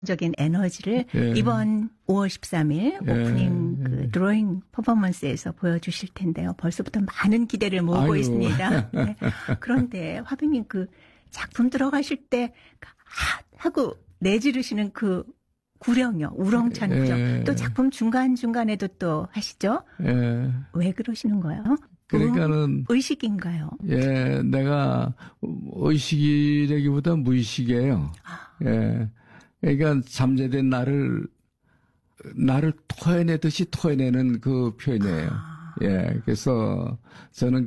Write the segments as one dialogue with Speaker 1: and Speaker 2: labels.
Speaker 1: 적인 에너지를
Speaker 2: 예.
Speaker 1: 이번 5월 13일
Speaker 2: 예.
Speaker 1: 오프닝 그 드로잉 퍼포먼스에서 보여주실 텐데요. 벌써부터 많은 기대를 모으고
Speaker 2: 아유.
Speaker 1: 있습니다. 네. 그런데 화백님 그 작품 들어가실 때 하고 내지르시는 그 구령요, 우렁찬 구령.
Speaker 2: 예.
Speaker 1: 또 작품 중간중간에도 또 하시죠?
Speaker 2: 예.
Speaker 1: 왜 그러시는 거예요?
Speaker 2: 그러니까는
Speaker 1: 의식인가요?
Speaker 2: 예, 내가 의식이라기보다 무의식이에요. 예. 그러니까 잠재된 나를 토해내듯이 토해내는 그 표현이에요. 예. 그래서 저는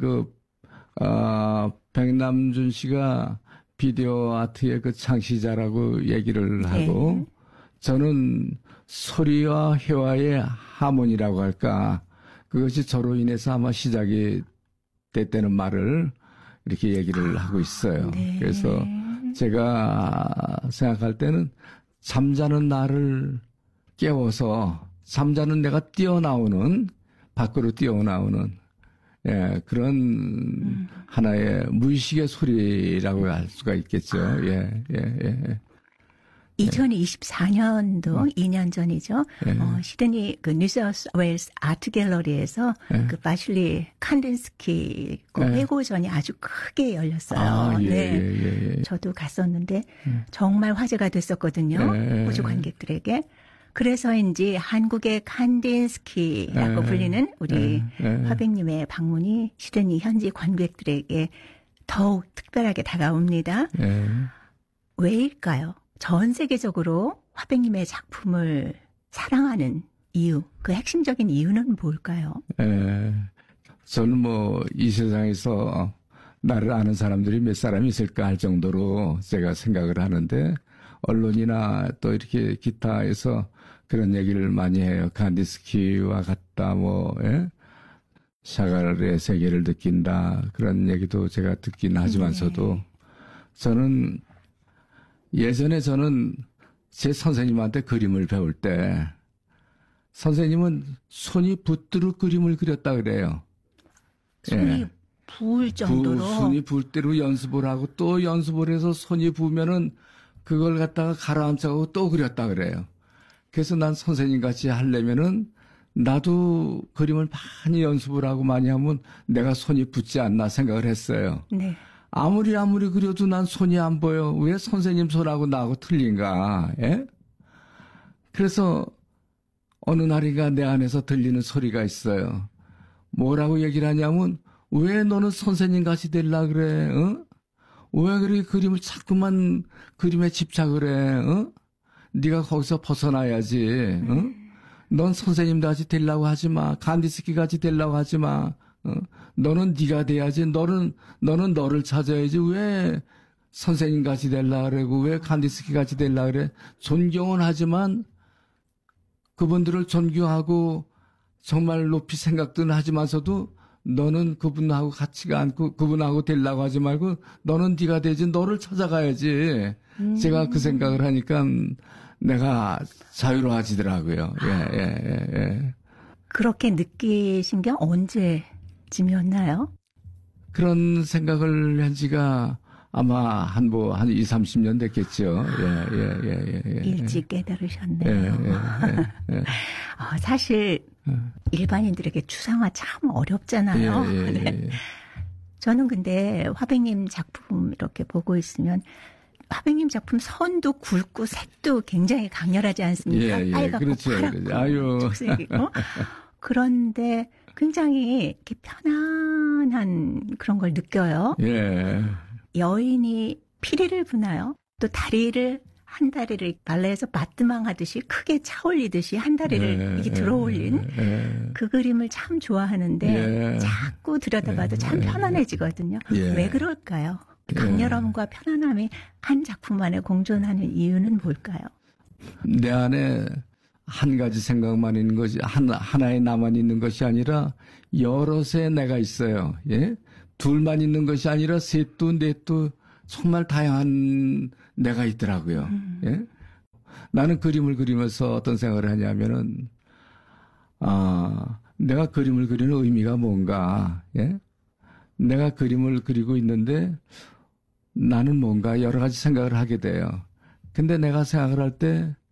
Speaker 2: 백남준 씨가 비디오 아트의 그 창시자라고 얘기를 하고,
Speaker 1: 네.
Speaker 2: 저는 소리와 회화의 하모니라고 할까, 그것이 저로 인해서 아마 시작이 됐다는 말을 이렇게 얘기를 하고 있어요.
Speaker 1: 네.
Speaker 2: 그래서 제가 생각할 때는 잠자는 나를 깨워서 잠자는 내가 밖으로 뛰어나오는 예, 그런 하나의 무의식의 소리라고 할 수가 있겠죠. 예, 예, 예.
Speaker 1: 2024년도 2년 전이죠. 시드니 그 뉴사우스웨일스 아트 갤러리에서 그 바실리 칸딘스키 그 회고전이 아주 크게 열렸어요.
Speaker 2: 예,
Speaker 1: 네.
Speaker 2: 예, 예.
Speaker 1: 저도 갔었는데 정말 화제가 됐었거든요. 호주 관객들에게. 그래서인지 한국의 칸딘스키라고 불리는 우리 화백님의 방문이 시드니 현지 관객들에게 더욱 특별하게 다가옵니다. 왜일까요? 전 세계적으로 화백님의 작품을 사랑하는 이유, 그 핵심적인 이유는 뭘까요?
Speaker 2: 저는 이 세상에서 나를 아는 사람들이 몇 사람이 있을까 할 정도로 제가 생각을 하는데, 언론이나 또 이렇게 기타에서 그런 얘기를 많이 해요. 칸디스키와 같다, 샤갈의 세계를 느낀다. 그런 얘기도 제가 듣긴 하지만서도, 저는 예전에 저는 제 선생님한테 그림을 배울 때 선생님은 손이 붓도록 그림을 그렸다 그래요.
Speaker 1: 손이 부을 정도로.
Speaker 2: 손이 부을 대로 연습을 하고 또 연습을 해서 손이 부으면은 그걸 갖다가 가라앉혀가고 또 그렸다 그래요. 그래서 난 선생님 같이 하려면은 나도 그림을 많이 연습을 하고 많이 하면 내가 손이 붓지 않나 생각을 했어요.
Speaker 1: 네.
Speaker 2: 아무리 그려도 난 손이 안 보여. 왜 선생님 손하고 나하고 틀린가? 예? 그래서 어느 날인가 내 안에서 들리는 소리가 있어요. 뭐라고 얘기를 하냐면, 왜 너는 선생님 같이 되려 그래? 왜 그렇게 그림을 자꾸만 그림에 집착을 해? 네가 거기서 벗어나야지. 넌 선생님 같이 되려고 하지 마. 간디스키 같이 되려고 하지 마. 너는 네가 돼야지. 너는 너를 찾아야지. 왜 선생님 같이 되려고 그러고 왜 칸디스키 같이 되려고 그래. 존경은 하지만 그분들을 존경하고 정말 높이 생각도 하지만서도 너는 그분하고 같이가 않고 그분하고 되려고 하지 말고 너는 네가 되지. 너를 찾아가야지. 제가 그 생각을 하니까 내가 자유로워지더라고요. 예.
Speaker 1: 그렇게 느끼신 게 언제쯤이었나요?
Speaker 2: 그런 생각을 한 지가 아마 한 2, 30년 됐겠죠. 예.
Speaker 1: 일찍 깨달으셨네요.
Speaker 2: 예.
Speaker 1: 사실 일반인들에게 추상화 참 어렵잖아요.
Speaker 2: 예.
Speaker 1: 네. 저는 근데 화백님 작품 이렇게 보고 있으면 화백님 작품 선도 굵고 색도 굉장히 강렬하지 않습니까?
Speaker 2: 예.
Speaker 1: 빨갛고
Speaker 2: 그렇죠.
Speaker 1: 파랗고
Speaker 2: 아유.
Speaker 1: 초록색이고. 그런데 굉장히 이렇게 편안한 그런 걸 느껴요.
Speaker 2: 예.
Speaker 1: 여인이 피리를 부나요? 또 한 다리를 발레에서 바트망 하듯이 크게 차올리듯이 한 다리를 이렇게 들어올린 그 그림을 참 좋아하는데 자꾸 들여다봐도 참 편안해지거든요. 왜 그럴까요? 강렬함과 편안함이 한 작품 안에 공존하는 이유는 뭘까요?
Speaker 2: 내 안에 한 가지 생각만 있는 것이 하나에 나만 있는 것이 아니라 여럿의 내가 있어요. 예? 둘만 있는 것이 아니라 셋도 넷도 정말 다양한 내가 있더라고요. 예? 나는 그림을 그리면서 어떤 생각을 하냐면은 내가 그림을 그리는 의미가 뭔가? 예? 내가 그림을 그리고 있는데 나는 뭔가 여러 가지 생각을 하게 돼요. 근데 내가 생각을 할 때